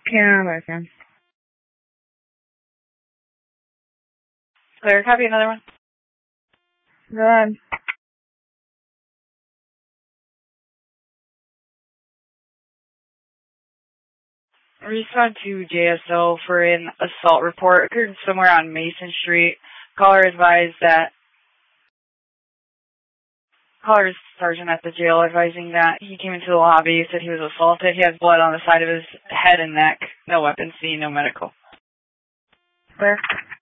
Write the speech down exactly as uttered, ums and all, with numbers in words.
Yeah, American. Clear, copy another one. Go ahead. Respond to J S O for an assault report occurred somewhere on Mason Street. Caller advised that caller is sergeant at the jail advising that he came into the lobby, said he was assaulted. He has blood on the side of his head and neck. No weapons seen, no medical. Clear.